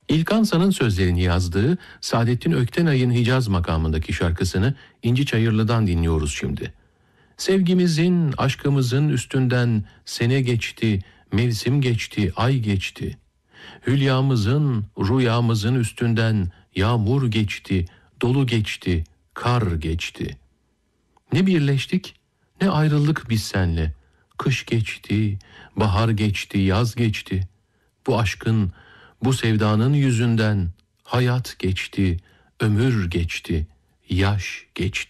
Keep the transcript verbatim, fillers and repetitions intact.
İlkan San'ın sözlerini yazdığı Saadettin Öktenay'ın Hicaz makamındaki şarkısını İnci Çayırlı'dan dinliyoruz şimdi. Sevgimizin, aşkımızın üstünden sene geçti, mevsim geçti, ay geçti. Hülyamızın, rüyamızın üstünden yağmur geçti, dolu geçti, kar geçti. Ne birleştik, ne ayrıldık biz senle. Kış geçti, bahar geçti, yaz geçti. Bu aşkın, bu sevdanın yüzünden hayat geçti, ömür geçti, yaş geçti.